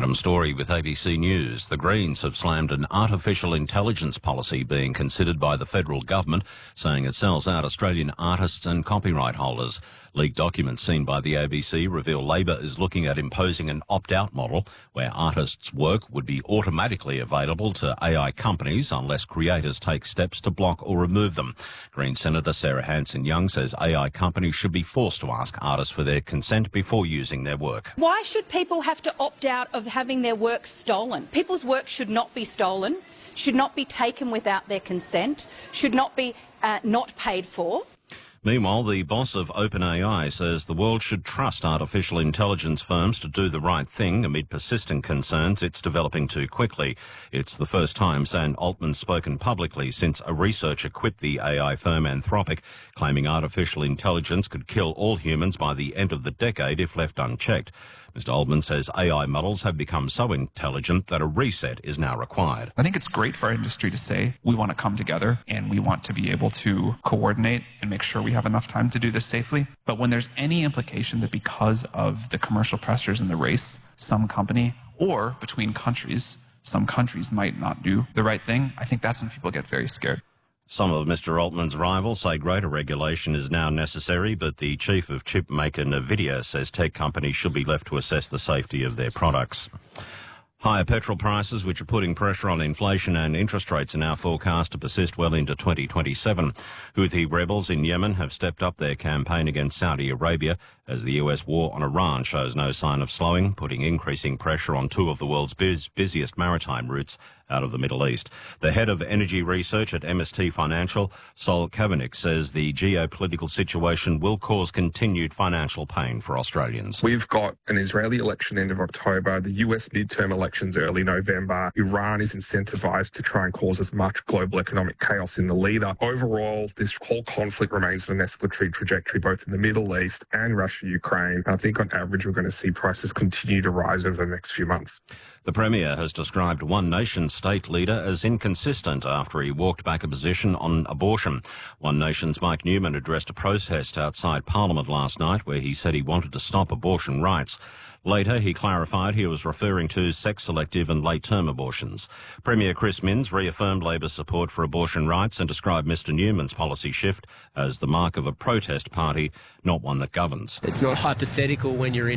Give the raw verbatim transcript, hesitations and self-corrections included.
Adam Story with A B C News. The Greens have slammed an artificial intelligence policy being considered by the federal government, saying it sells out Australian artists and copyright holders. Leaked documents seen by the A B C reveal Labor is looking at imposing an opt-out model where artists' work would be automatically available to A I companies unless creators take steps to block or remove them. Green Senator Sarah Hanson-Young says A I companies should be forced to ask artists for their consent before using their work. Why should people have to opt out of having their work stolen? People's work should not be stolen, should not be taken without their consent, should not be uh, not paid for. Meanwhile, the boss of OpenAI says the world should trust artificial intelligence firms to do the right thing amid persistent concerns it's developing too quickly. It's the first time Sam Altman's spoken publicly since a researcher quit the A I firm Anthropic, claiming artificial intelligence could kill all humans by the end of the decade if left unchecked. Mister Altman says A I models have become so intelligent that a reset is now required. I think it's great for our industry to say we want to come together and we want to be able to coordinate and make sure we have enough time to do this safely. But when there's any implication that because of the commercial pressures in the race, some company or between countries, some countries might not do the right thing, I think that's when people get very scared. Some of Mister Altman's rivals say greater regulation is now necessary, but the chief of chip maker Nvidia says tech companies should be left to assess the safety of their products. Higher petrol prices, which are putting pressure on inflation and interest rates, are now forecast to persist well into twenty twenty-seven. Houthi rebels in Yemen have stepped up their campaign against Saudi Arabia as the U S war on Iran shows no sign of slowing, putting increasing pressure on two of the world's biz- busiest maritime routes out of the Middle East. The head of energy research at M S T Financial, Sol Kavanagh, says the geopolitical situation will cause continued financial pain for Australians. We've got an Israeli election end of October, the U S midterm elections early November. Iran is incentivized to try and cause as much global economic chaos in the leader. Overall, this whole conflict remains on an escalatory trajectory both in the Middle East and Russia, Ukraine. I think on average we're going to see prices continue to rise over the next few months. The Premier has described One Nation state leader as inconsistent after he walked back a position on abortion. One Nation's Mike Newman addressed a protest outside Parliament last night where he said he wanted to stop abortion rights. Later, he clarified he was referring to sex-selective and late-term abortions. Premier Chris Minns reaffirmed Labor's support for abortion rights and described Mister Newman's policy shift as the mark of a protest party, not one that governs. It's not hypothetical when you're in